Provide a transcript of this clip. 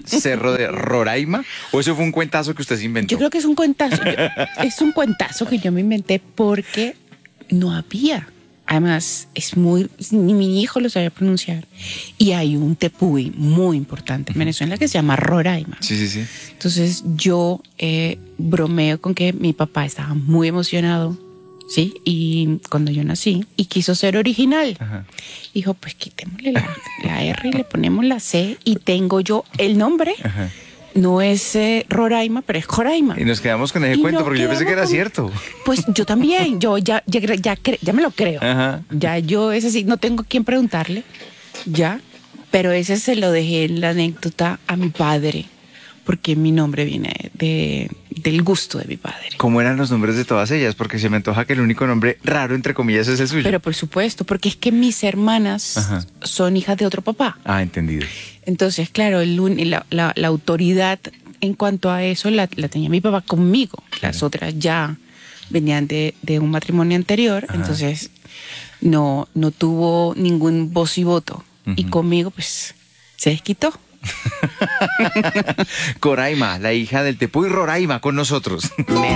Cerro de Roraima? ¿O eso fue un cuentazo que usted se inventó? Yo creo que es un cuentazo. Es un cuentazo que yo me inventé porque no había. Además, ni mi hijo lo sabía pronunciar. Y hay un tepuy muy importante en Venezuela que se llama Roraima. Sí. Entonces yo bromeo con que mi papá estaba muy emocionado, ¿sí? Y cuando yo nací, y quiso ser original. Ajá. Dijo, pues quitémosle la R y le ponemos la C y tengo yo el nombre. Ajá. No es Roraima, pero es Joraima. Y nos quedamos con ese cuento porque yo pensé que era cierto. Pues yo también, yo ya me lo creo. Ajá. Ya yo, es así, no tengo a quién preguntarle, ya. Pero ese se lo dejé en la anécdota a mi padre, porque mi nombre viene del gusto de mi padre. ¿Cómo eran los nombres de todas ellas? Porque se me antoja que el único nombre raro, entre comillas, es el suyo. Pero por supuesto, porque es que mis hermanas Ajá. son hijas de otro papá. Ah, entendido. Entonces, claro, la autoridad en cuanto a eso la tenía mi papá conmigo. Las otras ya venían de un matrimonio anterior, Ajá. entonces no tuvo ningún voz y voto. Y conmigo, pues, se desquitó. Coraima, la hija del tepuy Roraima, con nosotros.